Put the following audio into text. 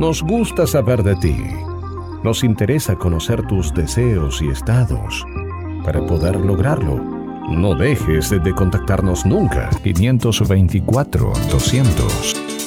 Nos gusta saber de ti. Nos interesa conocer tus deseos y estados. Para poder lograrlo, no dejes de contactarnos nunca. 524-200.